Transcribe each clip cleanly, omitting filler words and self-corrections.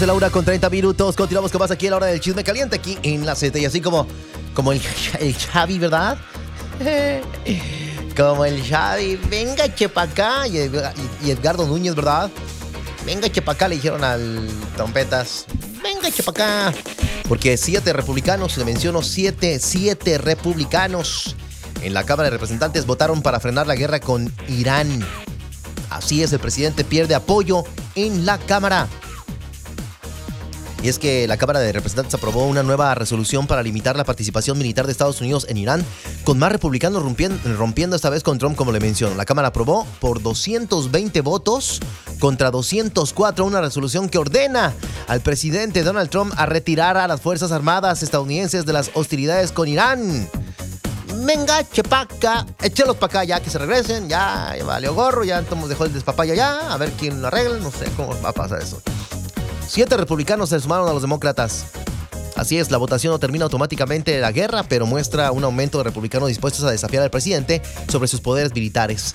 De la 1:30. Continuamos con más aquí a la hora del chisme caliente aquí en la Z. Y así como el Xavi, ¿verdad? Como el Xavi, venga chepa acá. Y Edgardo Núñez, ¿verdad? Venga chepa acá, le dijeron al Trompetas. Venga chepa acá. Porque 7 republicanos, le menciono 7 republicanos en la Cámara de Representantes votaron para frenar la guerra con Irán. Así es, el presidente pierde apoyo en la Cámara. Y es que la Cámara de Representantes aprobó una nueva resolución para limitar la participación militar de Estados Unidos en Irán, con más republicanos rompiendo esta vez con Trump, como le menciono. La Cámara aprobó por 220 votos contra 204 una resolución que ordena al presidente Donald Trump a retirar a las Fuerzas Armadas estadounidenses de las hostilidades con Irán. Venga, chepaca, échelos para acá ya, que se regresen, ya valió gorro, ya estamos dejó el despapayo ya, a ver quién lo arregla, no sé cómo va a pasar eso. 7 republicanos se sumaron a los demócratas. Así es, la votación no termina automáticamente la guerra, pero muestra un aumento de republicanos dispuestos a desafiar al presidente sobre sus poderes militares.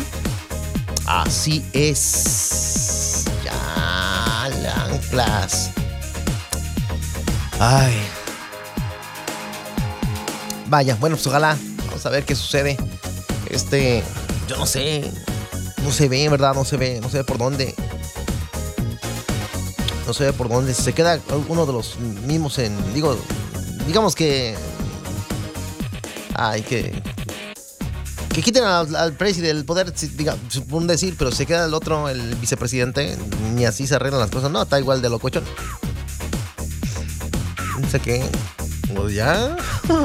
Así es. Ya, la anclas. Ay. Vaya, bueno, pues ojalá. Vamos a ver qué sucede. Yo no sé. No se ve, ¿verdad? No se ve por dónde. No sé por dónde se queda uno de los mismos digamos que que quiten al presidente el poder, por decir, pero se queda el otro, el vicepresidente, ni así se arreglan las cosas. No, está igual de locochón. No sé qué. Pues ya.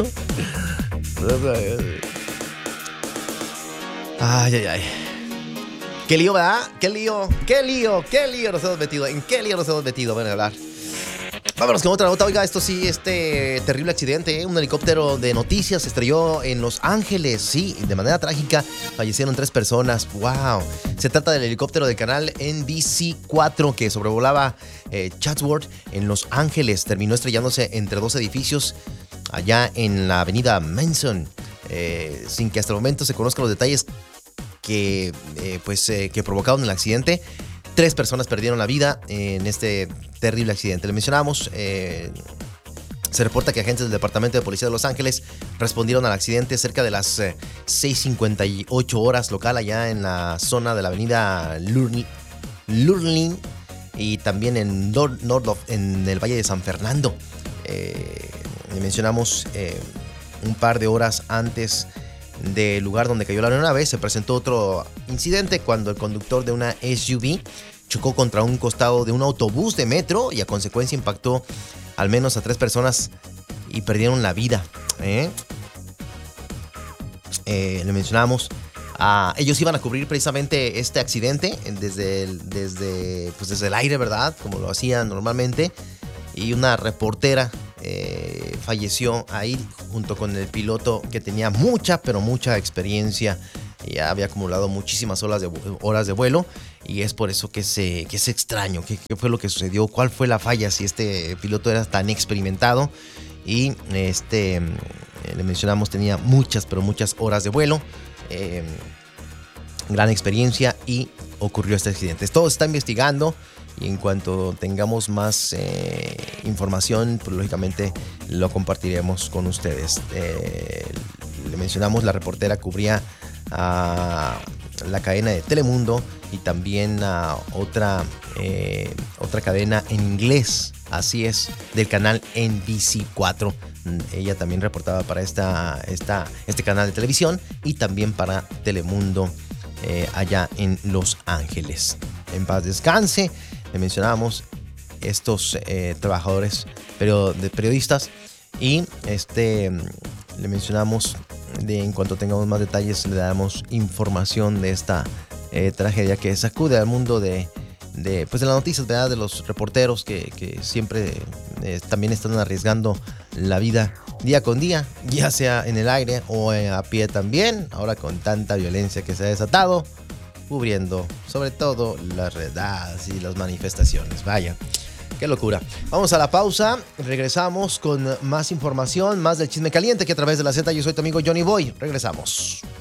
Ay. Qué lío, ¿verdad? Qué lío nos hemos metido. ¿En qué lío nos hemos metido? Van a hablar. Vámonos con otra nota. Oiga, esto sí, terrible accidente, Un helicóptero de noticias se estrelló en Los Ángeles. Sí, de manera trágica, fallecieron 3 personas. ¡Wow! Se trata del helicóptero del canal NBC4 que sobrevolaba Chatsworth en Los Ángeles. Terminó estrellándose entre 2 edificios allá en la avenida Manson. Sin que hasta el momento se conozcan los detalles que provocaron el accidente. 3 personas perdieron la vida en este terrible accidente. Le mencionamos, se reporta que agentes del Departamento de Policía de Los Ángeles respondieron al accidente cerca de las 6:58 horas local allá en la zona de la avenida Lurleen y también en el Valle de San Fernando. Le mencionamos un par de horas antes del lugar donde cayó la aeronave, se presentó otro incidente cuando el conductor de una SUV chocó contra un costado de un autobús de metro y a consecuencia impactó al menos a 3 personas y perdieron la vida. Le mencionamos, ellos iban a cubrir precisamente este accidente desde el aire, ¿verdad? Como lo hacían normalmente, y una reportera falleció ahí junto con el piloto que tenía mucha experiencia. Ya había acumulado muchísimas horas de vuelo y es por eso que es extraño. ¿Qué fue lo que sucedió? ¿Cuál fue la falla si este piloto era tan experimentado? Y le mencionamos, tenía muchas horas de vuelo, gran experiencia y ocurrió este accidente. Todo se está investigando. Y en cuanto tengamos más información, pues lógicamente lo compartiremos con ustedes. Le mencionamos, la reportera cubría a la cadena de Telemundo y también a otra cadena en inglés, así es, del canal NBC4. Ella también reportaba para este canal de televisión y también para Telemundo allá en Los Ángeles. En paz descanse. Le mencionábamos estos trabajadores periodistas y le mencionamos en cuanto tengamos más detalles le damos información de esta tragedia que sacude al mundo de las noticias, ¿verdad? De los reporteros que siempre también están arriesgando la vida día con día, ya sea en el aire o a pie también, ahora con tanta violencia que se ha desatado, cubriendo sobre todo las redadas y las manifestaciones. Vaya, qué locura. Vamos a la pausa, regresamos con más información, más del chisme caliente que a través de la Z. Yo soy tu amigo Johnny Boy. Regresamos.